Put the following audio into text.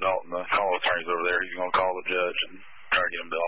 Melton, the criminal attorney's over there. He's going to call the judge and try to get him to